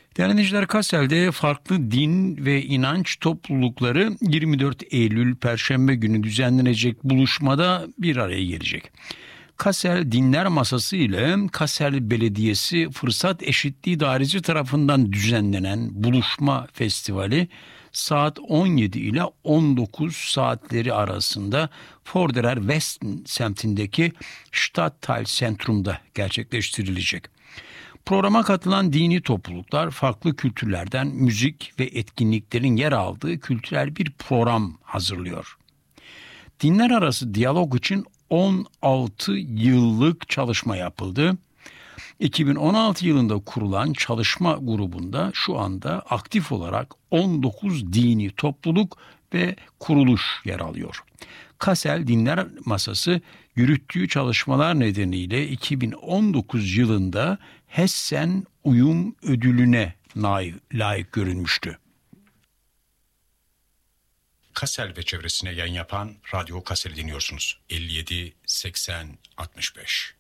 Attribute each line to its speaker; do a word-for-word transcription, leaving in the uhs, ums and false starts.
Speaker 1: Değerli dinleyiciler, Kassel'de farklı din ve inanç toplulukları yirmi dört Eylül Perşembe günü düzenlenecek buluşmada bir araya gelecek. Kassel Dinler Masası ile Kassel Belediyesi Fırsat Eşitliği Dairesi tarafından düzenlenen buluşma festivali saat on yedi ile on dokuz saatleri arasında Vorderer Westen semtindeki Stadtteil Zentrum'da gerçekleştirilecek. Programa katılan dini topluluklar farklı kültürlerden müzik ve etkinliklerin yer aldığı kültürel bir program hazırlıyor. Dinler arası diyalog için on altı yıllık çalışma yapıldı. iki bin on altı yılında kurulan çalışma grubunda şu anda aktif olarak on dokuz dini topluluk ve kuruluş yer alıyor. Kassel Dinler Masası yürüttüğü çalışmalar nedeniyle iki bin on dokuz yılında Hessen Uyum Ödülü'ne layık görülmüştü.
Speaker 2: Kassel ve çevresine yayın yapan Radyo Kassel'i dinliyorsunuz. elli yedi seksen altmış beş